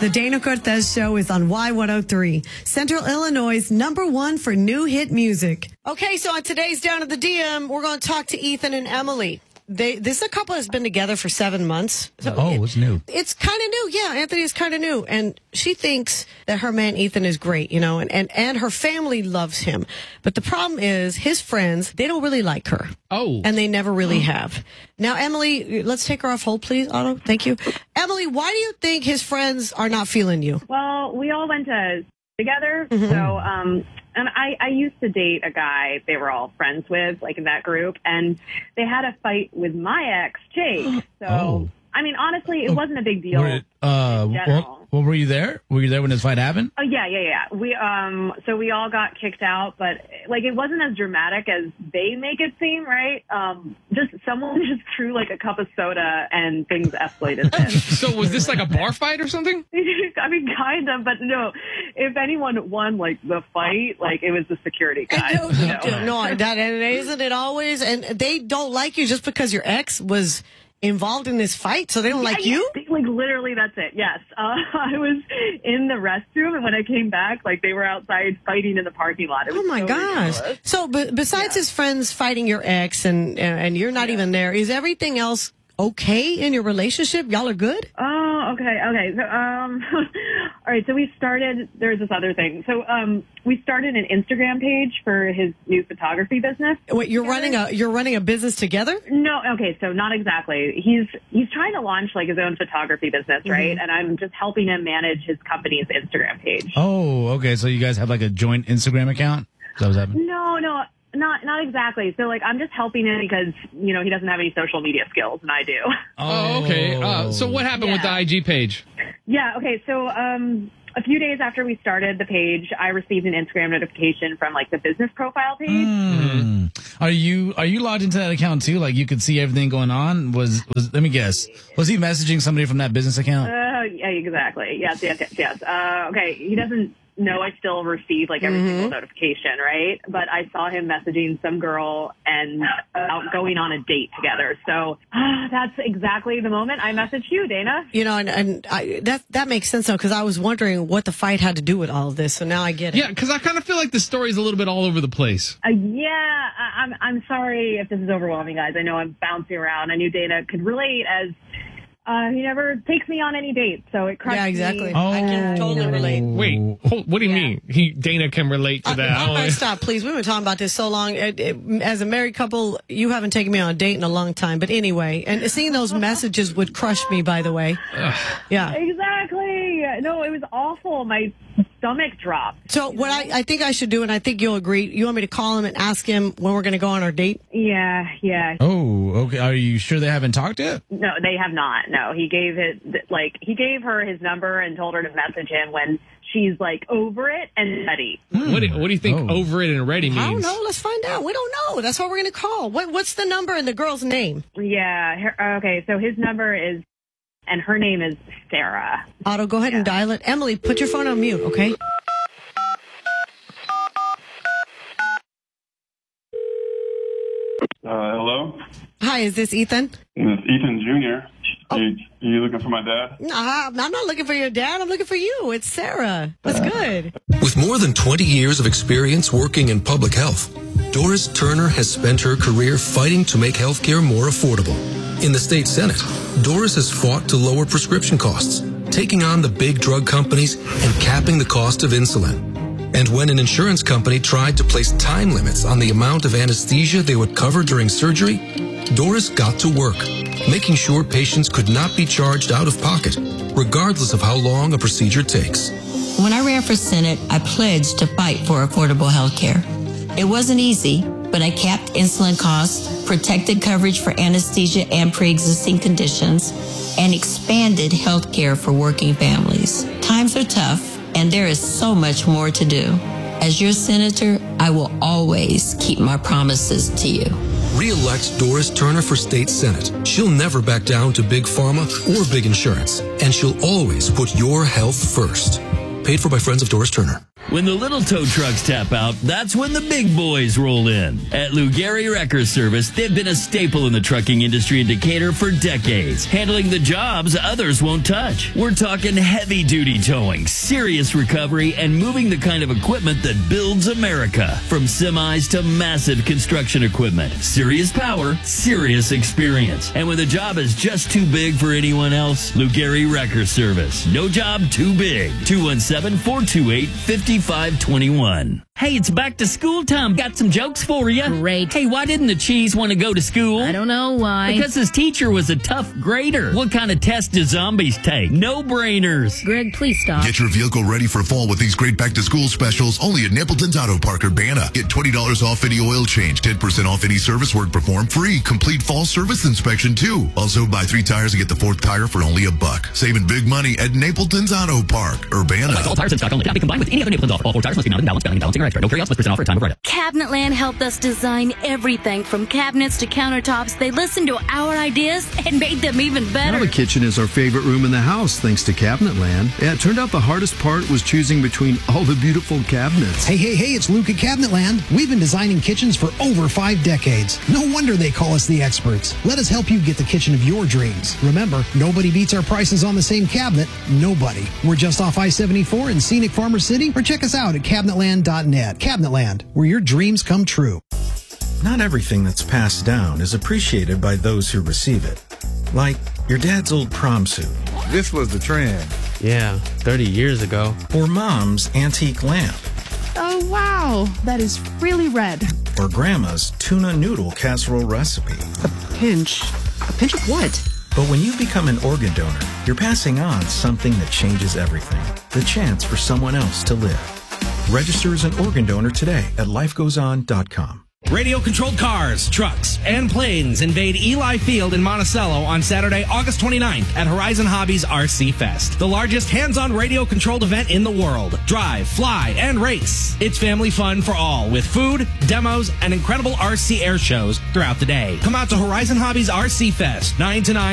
The Dana Cortez Show is on Y103, Central Illinois' #1 for new hit music. Okay, so on today's Down at the DM, we're going to talk to Ethan and Emily. This is a couple that's been together for 7 months. So it's new. It's kind of new. Yeah, Anthony is kind of new. And she thinks that her man Ethan is great, and her family loves him. But the problem is his friends, they don't really like her. Oh. And they never really have. Now, Emily, let's take her off hold, please, Otto. Thank you. Emily, why do you think his friends are not feeling you? Well, we all went to together. So, and I used to date a guy they were all friends with, like in that group, and they had a fight with my ex, Jake. So, I mean, honestly, it wasn't a big deal. Well, were you there? Were you there when this fight happened? Oh, yeah. So we all got kicked out, but like it wasn't as dramatic as they make it seem, right? Someone just threw like a cup of soda and things escalated. So was this like a bar fight or something? I mean, kind of, but no. If anyone won like the fight, like it was the security guy. No, that isn't it always? And they don't like you just because your ex was involved in this fight, so they don't like you? Like, literally, that's it, yes. I was in the restroom, and when I came back, like, they were outside fighting in the parking lot. It was my gosh. ridiculous. So, besides his friends fighting your ex, and you're not even there, is everything else okay in your relationship? Y'all are good? Oh, okay. So, all right, so there's this other thing. So, we started an Instagram page for his new photography business. Wait, you're running a business together? No, okay, so not exactly. He's trying to launch like his own photography business, right? And I'm just helping him manage his company's Instagram page. Oh, okay. So you guys have like a joint Instagram account? Is that what's happening? No, not exactly. So like I'm just helping him because, he doesn't have any social media skills and I do. Oh, okay. So what happened with the IG page? Yeah, okay. So a few days after we started the page, I received an Instagram notification from like the business profile page. Are you logged into that account too? Like you could see everything going on? Let me guess. Was he messaging somebody from that business account? Yeah, exactly. Yes. Okay, he doesn't know I still receive like every single notification, right? But I saw him messaging some girl and about going on a date together. So that's exactly the moment I messaged you, Dana. That makes sense though, because I was wondering what the fight had to do with all of this. So now I get it. Yeah, because I kind of feel like the story's a little bit all over the place. I'm sorry if this is overwhelming, guys. I know I'm bouncing around. I knew Dana could relate as he never takes me on any dates, so it crushed me. Yeah, exactly. Oh. I can totally relate. Wait, what do you mean? Dana can relate to that? All right, stop, please. We've been talking about this so long. As a married couple, you haven't taken me on a date in a long time. But anyway, and seeing those messages would crush me, by the way. Yeah. Exactly. No, it was awful. My stomach dropped. So what I think I should do, and I think you'll agree, you want me to call him and ask him when we're going to go on our date? Yeah. Oh, okay. Are you sure they haven't talked yet? No, they have not. No, he gave gave her his number and told her to message him when she's like over it and ready. What do you think over it and ready means? I don't know. Let's find out. We don't know. That's what we're going to call. What's the number and the girl's name? Yeah. Okay. So his number is, and her name is Sarah. Otto, go ahead and dial it. Emily, put your phone on mute, okay? Hello? Hi, is this Ethan? It's Ethan Jr. Are you looking for my dad? I'm not looking for your dad. I'm looking for you. It's Sarah. What's good? With more than 20 years of experience working in public health, Doris Turner has spent her career fighting to make healthcare more affordable. In the state Senate, Doris has fought to lower prescription costs, taking on the big drug companies and capping the cost of insulin. And when an insurance company tried to place time limits on the amount of anesthesia they would cover during surgery, Doris got to work, making sure patients could not be charged out of pocket, regardless of how long a procedure takes. When I ran for Senate, I pledged to fight for affordable health care. It wasn't easy, but I capped insulin costs, protected coverage for anesthesia and pre-existing conditions, and expanded health care for working families. Times are tough, and there is so much more to do. As your senator, I will always keep my promises to you. Re-elect Doris Turner for state Senate. She'll never back down to big pharma or big insurance, and she'll always put your health first. Paid for by Friends of Doris Turner. When the little tow trucks tap out, that's when the big boys roll in. At Lou Gehry Wrecker Service, they've been a staple in the trucking industry in Decatur for decades, handling the jobs others won't touch. We're talking heavy-duty towing, serious recovery, and moving the kind of equipment that builds America. From semis to massive construction equipment. Serious power, serious experience. And when the job is just too big for anyone else, Lou Gehry Wrecker Service. No job too big. 217-428-5521. Hey, it's back to school time. Got some jokes for you. Great. Hey, why didn't the cheese want to go to school? I don't know why. Because his teacher was a tough grader. What kind of test do zombies take? No-brainers. Greg, please stop. Get your vehicle ready for fall with these great back-to-school specials only at Napleton's Auto Park, Urbana. Get $20 off any oil change, 10% off any service work performed, free complete fall service inspection too. Also, buy 3 tires and get the 4th tire for only $1. Saving big money at Napleton's Auto Park, Urbana. All tires in stock only. Cannot be combined with any other Napleton's off. All 4 tires must be mounted, balanced, balancing or extra. No carry-outs must present off for a time of write-up. Cabinetland helped us design everything from cabinets to countertops. They listened to our ideas and made them even better. Now the kitchen is our favorite room in the house, thanks to Cabinetland. Yeah, it turned out the hardest part was choosing between all the beautiful cabinets. Hey, it's Luke at Cabinetland. We've been designing kitchens for over 5 decades. No wonder they call us the experts. Let us help you get the kitchen of your dreams. Remember, nobody beats our prices on the same cabinet. Nobody. We're just off I-74 in scenic Farmer City, or check us out at cabinetland.net. Cabinetland, where your dreams come true. Not everything that's passed down is appreciated by those who receive it. Like your dad's old prom suit. This was the trend. Yeah, 30 years ago. Or mom's antique lamp. Oh, wow. That is really red. Or grandma's tuna noodle casserole recipe. A pinch? A pinch of what? But when you become an organ donor, you're passing on something that changes everything. The chance for someone else to live. Register as an organ donor today at lifegoeson.com. Radio-controlled cars, trucks, and planes invade Eli Field in Monticello on Saturday, August 29th at Horizon Hobbies RC Fest, the largest hands-on radio-controlled event in the world. Drive, fly, and race. It's family fun for all with food, demos, and incredible RC air shows throughout the day. Come out to Horizon Hobbies RC Fest, 9 to 9.